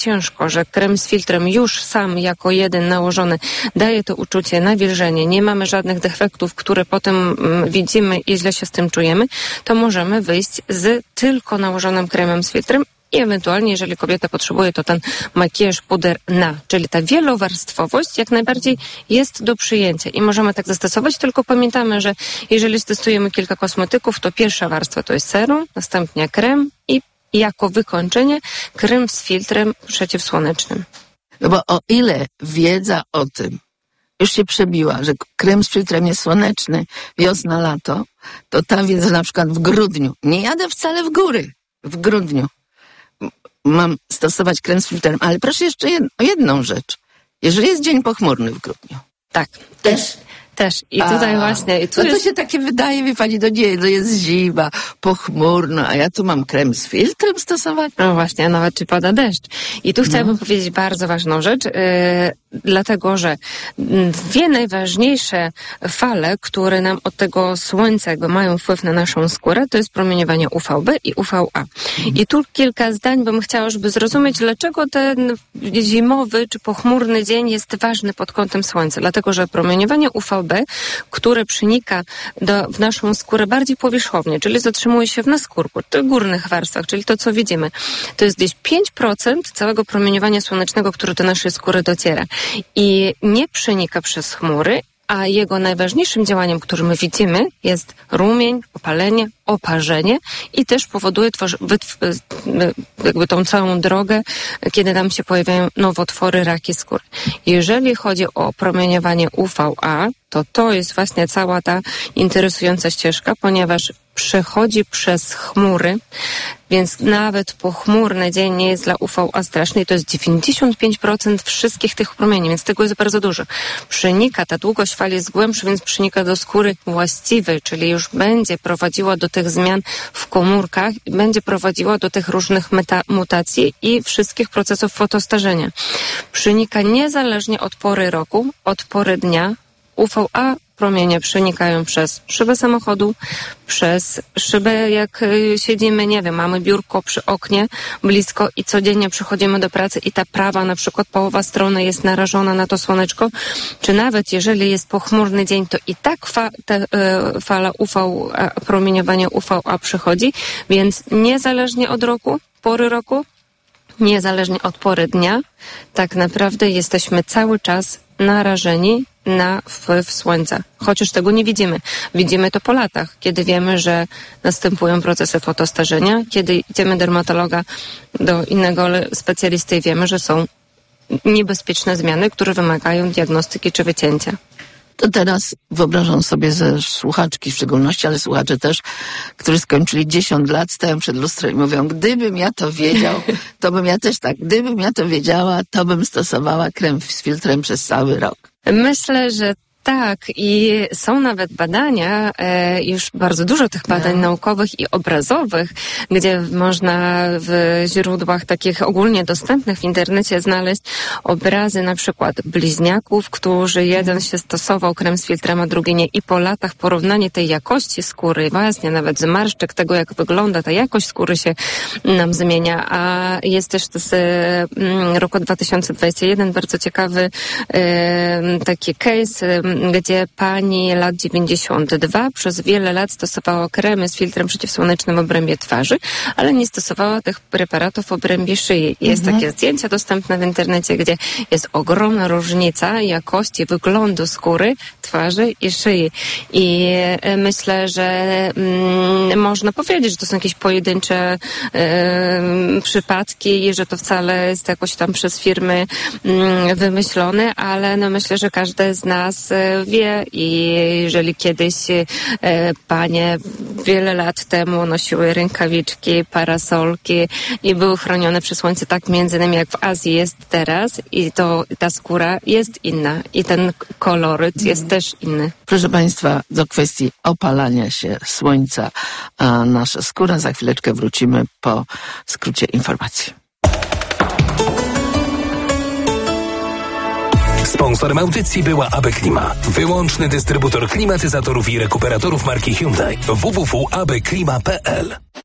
ciężko, że krem z filtrem już sam jako jeden nałożony daje to uczucie nawilżenie, nie mamy żadnych defektów, które potem widzimy i źle się z tym czujemy, to możemy wyjść z tylko nałożonym kremem z filtrem i ewentualnie, jeżeli kobieta potrzebuje, to ten makijaż puder na, czyli ta wielowarstwowość jak najbardziej jest do przyjęcia i możemy tak zastosować, tylko pamiętamy, że jeżeli testujemy kilka kosmetyków, to pierwsza warstwa to jest serum, następnie krem i jako wykończenie krem z filtrem przeciwsłonecznym. No bo o ile wiedza o tym już się przebiła, że krem z filtrem jest słoneczny, wiosna, lato, to ta wiedza na przykład w grudniu, nie jadę wcale w góry, w grudniu mam stosować krem z filtrem, ale proszę jeszcze o jedną rzecz. Jeżeli jest dzień pochmurny w grudniu. Tak. Też. I tutaj właśnie... I tu to się takie wydaje, wie pani, to jest zima, pochmurno, a ja tu mam krem z filtrem stosować? No właśnie, a nawet czy pada deszcz. I tu chciałabym powiedzieć bardzo ważną rzecz, dlatego, że dwie najważniejsze fale, które nam od tego słońca mają wpływ na naszą skórę, to jest promieniowanie UVB i UVA. I tu kilka zdań bym chciała, żeby zrozumieć, dlaczego ten zimowy czy pochmurny dzień jest ważny pod kątem słońca. Dlatego, że promieniowanie UVB, które przenika w naszą skórę bardziej powierzchownie, czyli zatrzymuje się w naskórku, w tych górnych warstwach, czyli to, co widzimy, to jest gdzieś 5% całego promieniowania słonecznego, które do naszej skóry dociera. I nie przenika przez chmury, a jego najważniejszym działaniem, które my widzimy, jest rumień, opalenie, oparzenie i też powoduje jakby tą całą drogę, kiedy nam się pojawiają nowotwory, raki skóry. Jeżeli chodzi o promieniowanie UVA, to jest właśnie cała ta interesująca ścieżka, ponieważ przechodzi przez chmury, więc nawet pochmurny dzień nie jest dla UVA straszny i to jest 95% wszystkich tych promieni, więc tego jest bardzo dużo. Przenika, ta długość fali jest głębsza, więc przenika do skóry właściwej, czyli już będzie prowadziła do tych zmian w komórkach i będzie prowadziła do tych różnych mutacji i wszystkich procesów fotostarzenia. Przenika niezależnie od pory roku, od pory dnia. UVA promienie przenikają przez szybę samochodu, przez szybę, jak siedzimy, nie wiem, mamy biurko przy oknie blisko i codziennie przychodzimy do pracy i ta prawa, na przykład połowa strony jest narażona na to słoneczko, czy nawet jeżeli jest pochmurny dzień, to i tak fala UVA, promieniowania UVA przychodzi, więc niezależnie od roku, pory roku, niezależnie od pory dnia, tak naprawdę jesteśmy cały czas narażeni na wpływ słońca. Chociaż tego nie widzimy. Widzimy to po latach, kiedy wiemy, że następują procesy fotostarzenia, kiedy idziemy dermatologa do innego specjalisty i wiemy, że są niebezpieczne zmiany, które wymagają diagnostyki czy wycięcia. To teraz wyobrażam sobie ze słuchaczki w szczególności, ale słuchacze też, którzy skończyli 10 lat, stają przed lustrem i mówią, gdybym ja to wiedział, to bym ja też tak, gdybym ja to wiedziała, to bym stosowała krem z filtrem przez cały rok. Myślę, że tak i są nawet badania, już bardzo dużo tych badań naukowych i obrazowych, gdzie można w źródłach takich ogólnie dostępnych w internecie znaleźć obrazy na przykład bliźniaków, którzy jeden się stosował krem z filtrem, a drugi nie i po latach porównanie tej jakości skóry, właśnie nawet zmarszczek, tego jak wygląda, ta jakość skóry się nam zmienia, a jest też z roku 2021 bardzo ciekawy taki case, gdzie pani lat 92 przez wiele lat stosowała kremy z filtrem przeciwsłonecznym w obrębie twarzy, ale nie stosowała tych preparatów w obrębie szyi. Jest takie zdjęcia dostępne w internecie, gdzie jest ogromna różnica jakości wyglądu skóry, twarzy i szyi. I myślę, że można powiedzieć, że to są jakieś pojedyncze przypadki i że to wcale jest jakoś tam przez firmy wymyślone, ale no myślę, że każdy z nas wie i jeżeli kiedyś panie wiele lat temu nosiły rękawiczki, parasolki i były chronione przez słońce tak między innymi jak w Azji jest teraz i to ta skóra jest inna i ten koloryt jest też inny. Proszę Państwa, do kwestii opalania się słońca, a nasza skóra, za chwileczkę wrócimy po skrócie informacji. Sponsorem audycji była AB Klima, wyłączny dystrybutor klimatyzatorów i rekuperatorów marki Hyundai. www.abklima.pl